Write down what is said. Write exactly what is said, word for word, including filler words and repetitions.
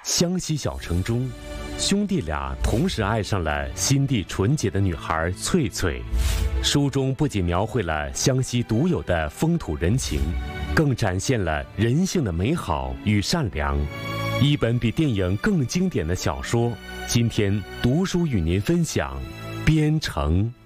湘西小城中，兄弟俩同时爱上了心地纯洁的女孩翠翠。书中不仅描绘了湘西独有的风土人情，更展现了人性的美好与善良。一本比电影更经典的小说，今天读书与您分享《边城》。